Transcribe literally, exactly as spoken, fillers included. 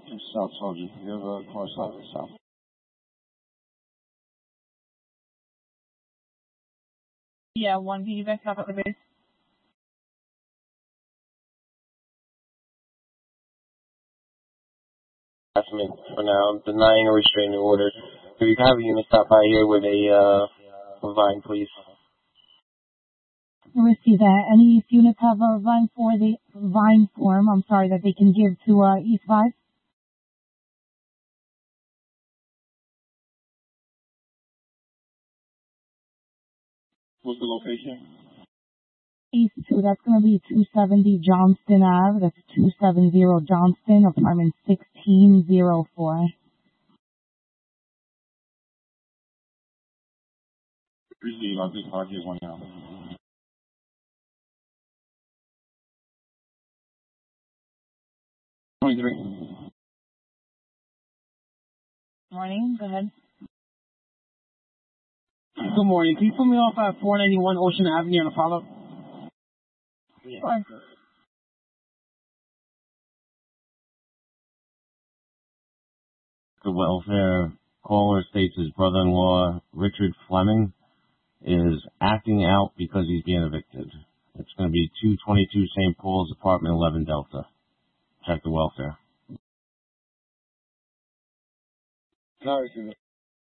South Soldier. You have a car south south. Yeah, one. Can you back up at the base? For now, denying a restraining order. If you have a unit stop by here with a uh, a vine, please. We see that. Any units have a vine for the vine form, I'm sorry, that they can give to uh, East five? What's the location? East two, that's going to be two seventy Johnston Ave. That's two seventy Johnston, apartment sixteen oh four. Receive, I'll just park here one now. twenty-three. Morning. Go ahead. Good morning. Can you put me off at four ninety-one Ocean Avenue in Apollo? Yeah. Sure. The welfare caller states his brother-in-law, Richard Fleming, is acting out because he's being evicted. It's going to be two twenty-two Saint Paul's, apartment eleven Delta. Check the welfare. Sorry,